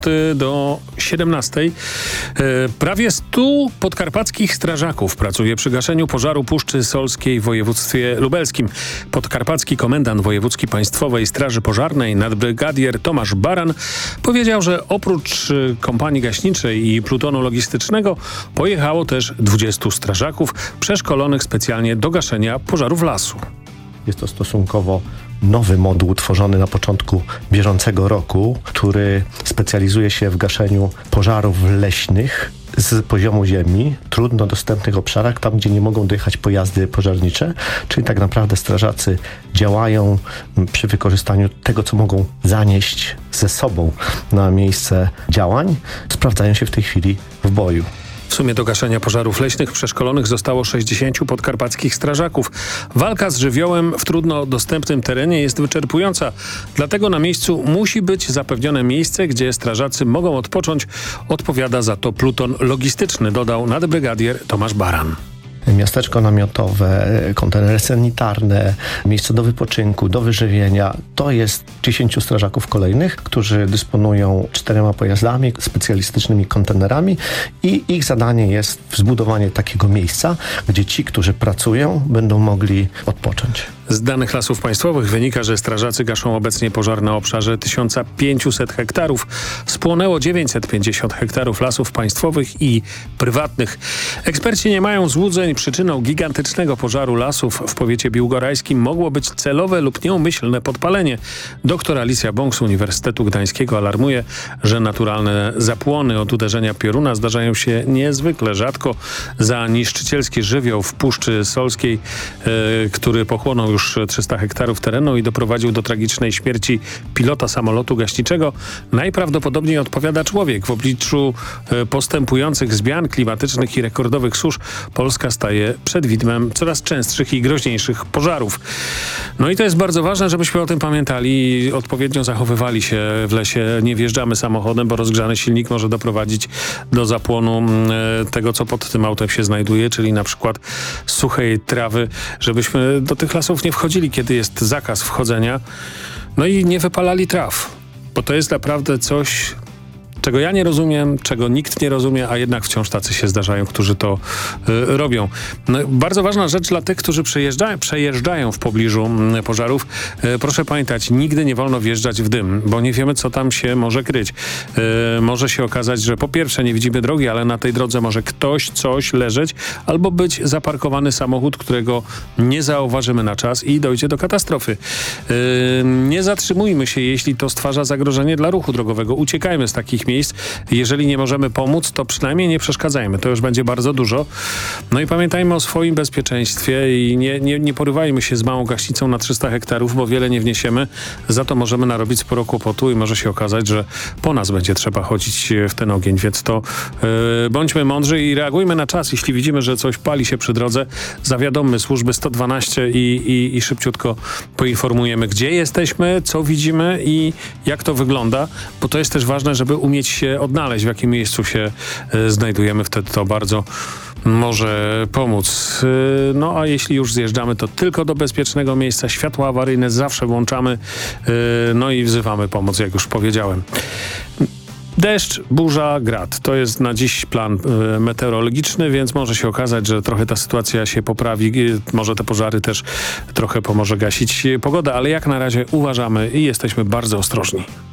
do 17. Prawie 100 podkarpackich strażaków pracuje przy gaszeniu pożaru Puszczy Solskiej w województwie lubelskim. Podkarpacki komendant wojewódzki Państwowej Straży Pożarnej nadbrygadier Tomasz Baran powiedział, że oprócz kompanii gaśniczej i plutonu logistycznego pojechało też 20 strażaków przeszkolonych specjalnie do gaszenia pożarów lasu. Jest to stosunkowo nowy moduł tworzony na początku bieżącego roku, który specjalizuje się w gaszeniu pożarów leśnych z poziomu ziemi, trudno dostępnych obszarach, tam gdzie nie mogą dojechać pojazdy pożarnicze, czyli tak naprawdę strażacy działają przy wykorzystaniu tego, co mogą zanieść ze sobą na miejsce działań, sprawdzają się w tej chwili w boju. W sumie do gaszenia pożarów leśnych przeszkolonych zostało 60 podkarpackich strażaków. Walka z żywiołem w trudno dostępnym terenie jest wyczerpująca. Dlatego na miejscu musi być zapewnione miejsce, gdzie strażacy mogą odpocząć. Odpowiada za to pluton logistyczny, dodał nadbrygadier Tomasz Baran. Miasteczko namiotowe, kontenery sanitarne, miejsce do wypoczynku, do wyżywienia. To jest 10 strażaków kolejnych, którzy dysponują 4 pojazdami, specjalistycznymi kontenerami i ich zadanie jest zbudowanie takiego miejsca, gdzie ci, którzy pracują, będą mogli odpocząć. Z danych Lasów Państwowych wynika, że strażacy gaszą obecnie pożar na obszarze 1500 hektarów. Spłonęło 950 hektarów lasów państwowych i prywatnych. Eksperci nie mają złudzeń. Przyczyną gigantycznego pożaru lasów w powiecie biłgorajskim mogło być celowe lub nieumyślne podpalenie. Doktor Alicja Bąk z Uniwersytetu Gdańskiego alarmuje, że naturalne zapłony od uderzenia pioruna zdarzają się niezwykle rzadko. Za niszczycielski żywioł w Puszczy Solskiej, który pochłonął już 300 hektarów terenu i doprowadził do tragicznej śmierci pilota samolotu gaśniczego, najprawdopodobniej odpowiada człowiek. W obliczu postępujących zmian klimatycznych i rekordowych susz Polska staje przed widmem coraz częstszych i groźniejszych pożarów. No i to jest bardzo ważne, żebyśmy o tym pamiętali i odpowiednio zachowywali się w lesie. Nie wjeżdżamy samochodem, bo rozgrzany silnik może doprowadzić do zapłonu tego, co pod tym autem się znajduje, czyli na przykład suchej trawy, żebyśmy do tych lasów nie wchodzili, kiedy jest zakaz wchodzenia. No i nie wypalali traw, bo to jest naprawdę coś, czego ja nie rozumiem, czego nikt nie rozumie, a jednak wciąż tacy się zdarzają, którzy to robią. No, bardzo ważna rzecz dla tych, którzy przejeżdżają w pobliżu pożarów. Proszę pamiętać, nigdy nie wolno wjeżdżać w dym, bo nie wiemy, co tam się może kryć. Może się okazać, że po pierwsze nie widzimy drogi, ale na tej drodze może ktoś, coś leżeć, albo być zaparkowany samochód, którego nie zauważymy na czas i dojdzie do katastrofy. Nie zatrzymujmy się, jeśli to stwarza zagrożenie dla ruchu drogowego. Uciekajmy z takich miejsc. Jeżeli nie możemy pomóc, to przynajmniej nie przeszkadzajmy. To już będzie bardzo dużo. No i pamiętajmy o swoim bezpieczeństwie i nie porywajmy się z małą gaśnicą na 300 hektarów, bo wiele nie wniesiemy. Za to możemy narobić sporo kłopotu i może się okazać, że po nas będzie trzeba chodzić w ten ogień. Więc to bądźmy mądrzy i reagujmy na czas. Jeśli widzimy, że coś pali się przy drodze, zawiadommy służby 112 i szybciutko poinformujemy, gdzie jesteśmy, co widzimy i jak to wygląda, bo to jest też ważne, żeby umieć się odnaleźć, w jakim miejscu się znajdujemy. Wtedy to bardzo może pomóc. No a jeśli już zjeżdżamy, to tylko do bezpiecznego miejsca. Światła awaryjne zawsze włączamy, no i wzywamy pomoc, jak już powiedziałem. Deszcz, burza, grad. To jest na dziś plan meteorologiczny, więc może się okazać, że trochę ta sytuacja się poprawi. Może te pożary też trochę pomoże gasić pogoda, ale jak na razie uważamy i jesteśmy bardzo ostrożni.